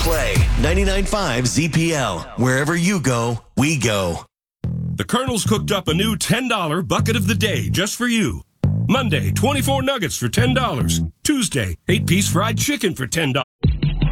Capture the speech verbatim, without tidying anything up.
Play ninety-nine point five Z P L. Wherever you go, we go. The Colonel's cooked up a new ten dollar bucket of the day just for you. Monday, twenty-four nuggets for ten dollars. Tuesday, eight piece fried chicken for ten dollars.